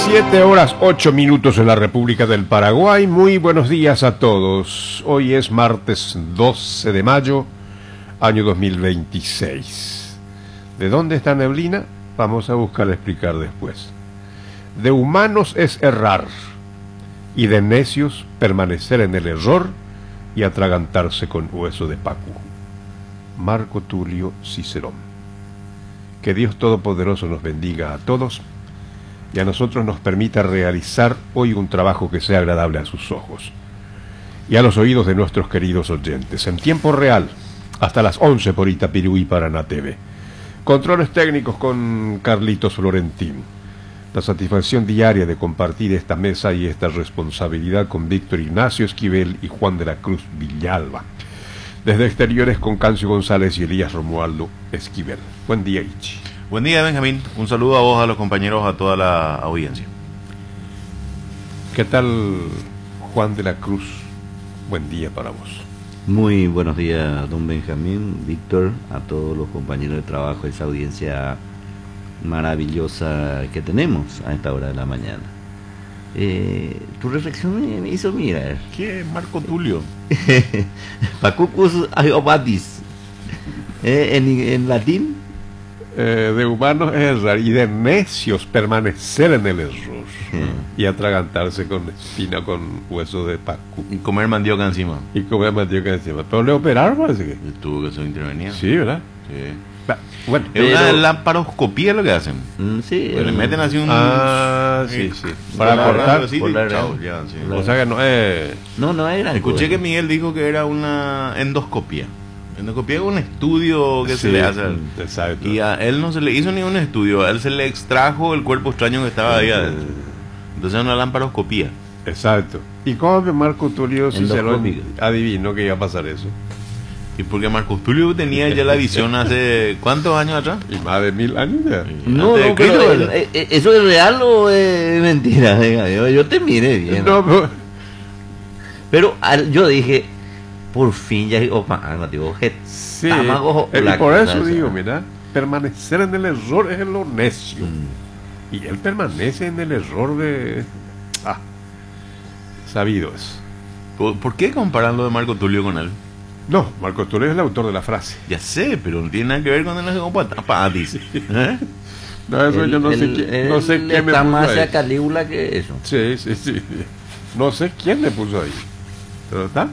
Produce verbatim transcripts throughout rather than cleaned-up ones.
Siete horas ocho minutos en la República del Paraguay. Muy buenos días a todos. Hoy es martes doce de mayo, año dos mil veintiséis. ¿De dónde está neblina? Vamos a buscar explicar después. De humanos es errar, y de necios permanecer en el error y atragantarse con hueso de Pacu. Marco Tulio Cicerón. Que Dios Todopoderoso nos bendiga a todos y a nosotros nos permita realizar hoy un trabajo que sea agradable a sus ojos y a los oídos de nuestros queridos oyentes, en tiempo real, hasta las once por Itapirú y Paraná T V. Controles técnicos con Carlitos Florentín. La satisfacción diaria de compartir esta mesa y esta responsabilidad con Víctor Ignacio Esquivel y Juan de la Cruz Villalba. Desde exteriores con Cancio González y Elías Romualdo Esquivel. Buen día, Ichi. Buen día, Benjamín. Un saludo a vos, a los compañeros, a toda la audiencia. ¿Qué tal, Juan de la Cruz? Buen día para vos. Muy buenos días, don Benjamín, Víctor, a todos los compañeros de trabajo, esa audiencia maravillosa que tenemos a esta hora de la mañana. Eh, tu reflexión me, me hizo mirar. ¿Qué, Marco Tulio? Pacucus aiobatis. Eh, en, en latín. Eh, de humanos es errar y de necios permanecer en el error Sí. y atragantarse con espina, con hueso de Pacu Y comer mandioca encima. y comer mandioca encima. Pero le operaron, parece que. Y tuvo que ser intervenido. Sí, ¿verdad? Sí. Va, Bueno, Es una Pero- laparoscopía lo que hacen. Mm, sí. Pues le el- meten así un... ah, sí, sí. Para Para cortar. así, volar, chao, eh. ya, sí. Volar. O sea que no es. No, no era. Escuché que Miguel dijo que era una endoscopía. Endoscopía es un estudio que Sí, se le hace. al- exacto. Y a él no se le hizo ni un estudio, a él se le extrajo el cuerpo extraño que estaba ahí adentro. Entonces es una laparoscopía. Exacto. ¿Y cómo que Marco Tulio Cicerón Endoscópico. adivinó que iba a pasar eso? Y porque Marcos Tulio tenía ya la visión hace... ¿Cuántos años atrás? Y más de mil años ya. No, Antes de no, pero Cristo, el- ¿verdad? eh, eh, ¿eso es real o es mentira? Venga, yo, yo te miré bien. No, pero- Pero al- yo dije, por fin ya digo, "Opa, algo, digo, je- sí. tamago Eh, y black", por eso ¿sabes? digo, mira, permanecer en el error es lo necio. Mm. Y él permanece en el error de... Ah, sabido es. ¿Por, por qué comparan lo de Marco Tulio con él? No, Marco Tulio es el autor de la frase. Ya sé, pero no tiene nada que ver con el como dice. ¿Eh? No, eso Él- yo no sé él- quién, no sé él quién me está puso más ahí. a Calígula que eso. Sí, sí, sí. No sé quién le puso ahí. Pero está.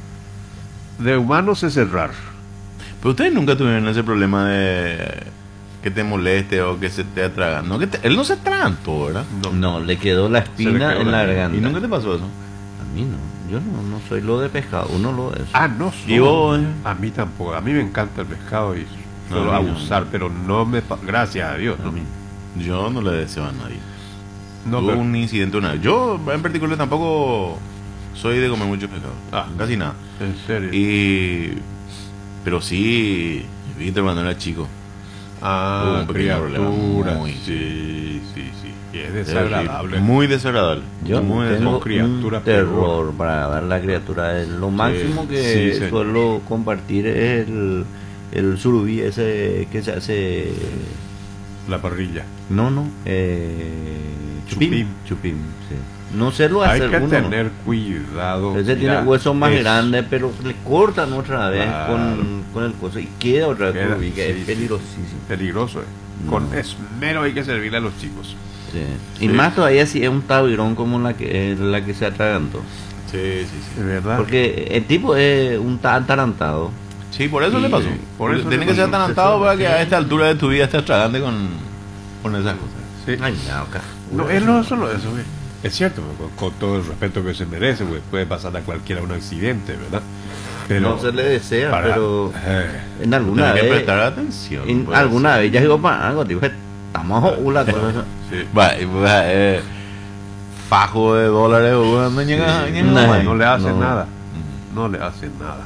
De humanos es errar. Pero ustedes nunca tuvieron ese problema de que te moleste o que se te atragan. No, que te- él no se atragantó, ¿verdad? No, le quedó la Se le espina quedó en la- la garganta. ¿Y nunca te pasó eso? A mí no. Yo no, no soy lo de pescado. Uno lo es. Ah, no soy. ¿Y vos, eh? A mí tampoco. A mí me encanta el pescado y No, suelo a mí no. abusar, pero no me... pa- Gracias a Dios. A ¿no? mí. Yo no le deseo a nadie. No, Tuve pero- un incidente una vez. Yo en particular tampoco soy de comer mucho pescado. Ah. Casi nada. En serio. Y... Pero sí, Víctor cuando era chico. Ah, Hubo un pequeño problema, criatura. muy- Sí, sí, sí. Y es desagradable. Muy desagradable. Yo muy tengo desagradable. criatura un terror para dar la criatura. Lo máximo que sí, señor. suelo compartir es el, el surubí ese que se hace. La parrilla. No, no. Eh, Chupín. chupín. Chupín, sí. No sé lo Hay hacer que uno. tener cuidado. Ese Mira, tiene huesos más es- grandes, pero le cortan otra vez Claro. con, con el coso y queda otra vez Queda, surubí, que sí, es sí. peligrosísimo. Peligroso, eh. No. Con esmero hay que servirle a los chicos. Sí. Y Sí. más todavía si es un tabirón como la que, la que se atragantó. Sí, sí, sí. ¿De verdad? Porque el tipo es un ta- atarantado. Sí, por eso Y- le pasó. por Por eso eso le tiene que ser pasó. atarantado para que a esta altura de tu vida estés atragante con, con esas cosas. Sí. Ay, no, ca- No, es no solo eso, güey. Es cierto, con, con todo el respeto que se merece, güey. Puede pasar a cualquiera un accidente, ¿verdad? Pero no se le desea, para- pero eh, en alguna Tienes que vez, prestar atención. en pues. alguna vez ya digo para algo, digo, estamos una cosa. sí. Va, y, va, eh, fajo de dólares, güey, no llega, Sí. llega No, más. no le hacen no. nada. No le hacen nada.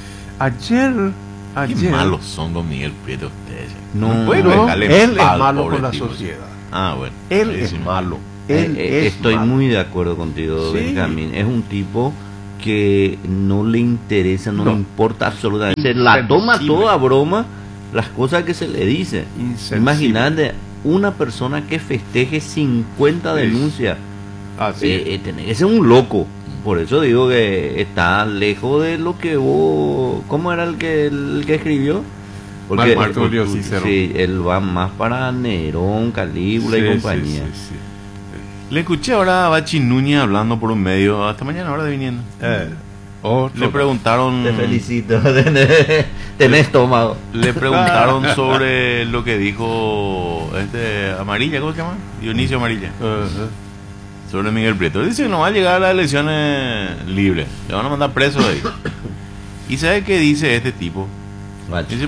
Ayer, Qué ayer. malos son don Miguel Prieto ustedes. No, pueden No, dejarle él es en paz, malo pobre con la tipo. sociedad. Ah, bueno. Él Sí, es sí. malo. Eh, Él eh, es estoy malo. muy de acuerdo contigo, Sí. Benjamín. Es un tipo que no le interesa, no, No. le importa absolutamente. Se la toma Insensible. toda a broma las cosas que se le dice. Insensible. Imagínate, una persona que festeje cincuenta Sí. denuncias. Así es. Eh, eh, tenés que ser un loco. Por eso digo que está lejos de lo que vos... ¿Cómo era el que, el que escribió? Marco Tulio Cícero. Sí, él va más para Nerón, Calígula Sí, y sí, compañía. sí, sí. Le escuché ahora a Bachi Núñez hablando por un medio, hasta mañana ahora de viniendo. Eh, otro. Le preguntaron... Te felicito, tenés, tenés estómago. Le preguntaron sobre lo que dijo este Amarilla, ¿cómo se llama? Dionisio Amarilla. Ajá. Sobre Miguel Prieto. Dice que no va a llegar a las elecciones libres. Le van a mandar preso de ahí. ¿Y sabe qué dice este tipo? Bachi. Dice,